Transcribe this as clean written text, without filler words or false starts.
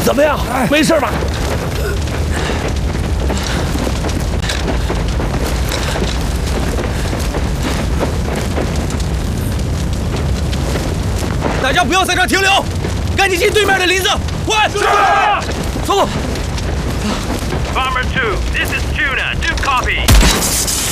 怎么样？没事吧？ 大家不要在这儿停留，赶紧进对面的林子，快！是。走。 Bomber 2, this is Tuna. Do copy.